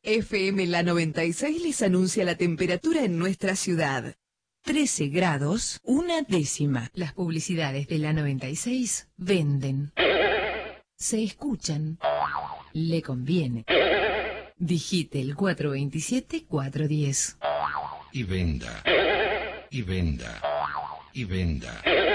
FM La 96 les anuncia la temperatura en nuestra ciudad. 13 grados, 1/10. Las publicidades de La 96 venden. Se escuchan. Le conviene. Digite el 427-410. Y venda. Y venda. Y venda.